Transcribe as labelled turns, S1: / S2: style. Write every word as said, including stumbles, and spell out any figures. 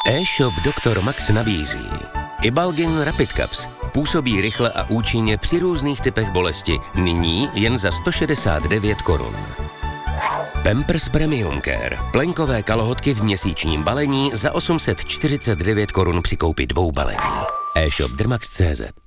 S1: E-shop doktor Max nabízí Ibalgin Rapid Caps. Působí rychle a účinně při různých typech bolesti. Nyní jen za sto šedesát devět korun. Pampers Premium Care. Plenkové kalhotky v měsíčním balení za osm set čtyřicet devět korun při koupi dvou balení. E-shop Dermax tečka cé zet.